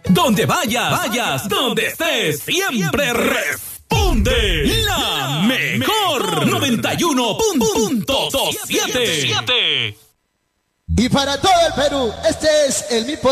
Donde vayas, donde estés, siempre responde la mejor 91.7. Y para todo el Perú, este es el Mi